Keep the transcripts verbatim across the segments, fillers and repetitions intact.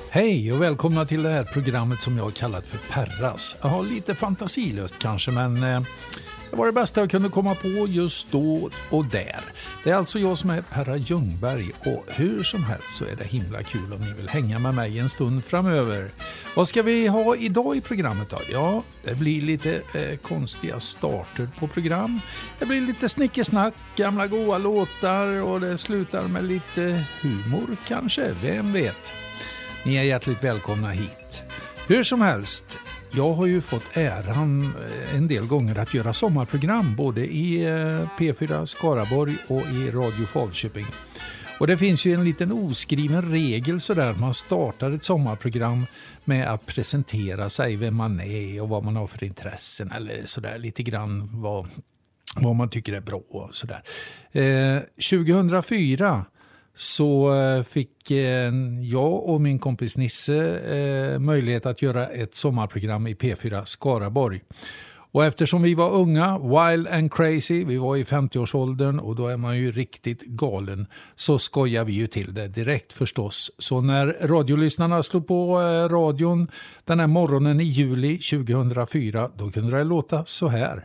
Hej och välkomna till det här programmet som jag har kallat för Perras. Jag har lite fantasilöst kanske, men eh, det var det bästa jag kunde komma på just då och där. Det är alltså jag som är Perra Ljungberg, och hur som helst så är det himla kul om ni vill hänga med mig en stund framöver. Vad ska vi ha idag i programmet då? Ja, det blir lite eh, konstiga starter på program. Det blir lite snickesnack, gamla goa låtar, och det slutar med lite humor kanske, vem vet. Ni är hjärtligt välkomna hit. Hur som helst, jag har ju fått äran en del gånger att göra sommarprogram både i P fyra Skaraborg och i Radio Falköping. Och det finns ju en liten oskriven regel så där man startar ett sommarprogram med att presentera sig, vem man är och vad man har för intressen, eller sådär lite grann vad, vad man tycker är bra och sådär. Eh, tjugohundrafyra så fick jag och min kompis Nisse möjlighet att göra ett sommarprogram i P fyra Skaraborg. Och eftersom vi var unga, wild and crazy, vi var i femtioårsåldern och då är man ju riktigt galen, så skojar vi ju till det direkt förstås. Så när radiolyssnarna slog på radion den här morgonen i juli tjugohundrafyra, då kunde det låta så här.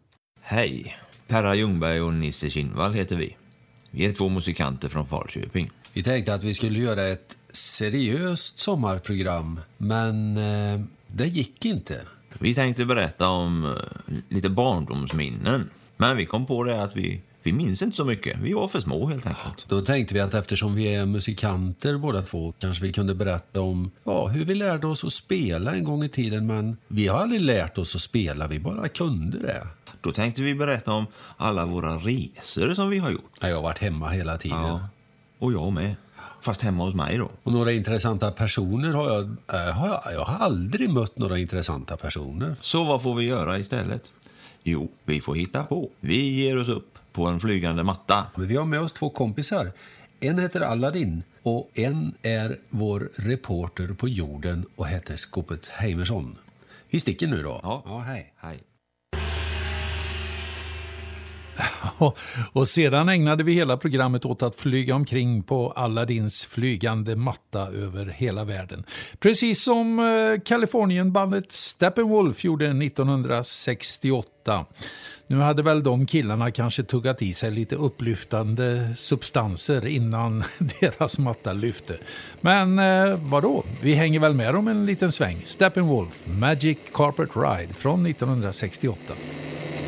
Hej, Perra Ljungberg och Nisse Kinnvall heter vi. Vi är två musikanter från Falköping. Vi tänkte att vi skulle göra ett seriöst sommarprogram, men eh, det gick inte. Vi tänkte berätta om uh, lite barndomsminnen. Men vi kom på det att vi, vi minns inte så mycket. Vi var för små helt enkelt. Då tänkte vi att eftersom vi är musikanter båda två, kanske vi kunde berätta om ja, hur vi lärde oss att spela en gång i tiden. Men vi har aldrig lärt oss att spela, vi bara kunde det. Då tänkte vi berätta om alla våra resor som vi har gjort. Jag har varit hemma hela tiden. Ja, och jag med. Fast hemma hos mig då. Och några intressanta personer har jag, äh, har jag... Jag har aldrig mött några intressanta personer. Så vad får vi göra istället? Jo, vi får hitta på. Vi ger oss upp på en flygande matta. Men vi har med oss två kompisar. En heter Aladdin och en är vår reporter på jorden och heter Skopet Heimersson. Vi sticker nu då. Ja, ja hej. Hej. Och sedan ägnade vi hela programmet åt att flyga omkring på Aladdins flygande matta över hela världen. Precis som Kalifornienbandet Steppenwolf gjorde nittonhundrasextioåtta. Nu hade väl de killarna kanske tuggat i sig lite upplyftande substanser innan deras matta lyfte. Men eh, vadå? Vi hänger väl med om en liten sväng. Steppenwolf, Magic Carpet Ride från nittonhundrasextioåtta.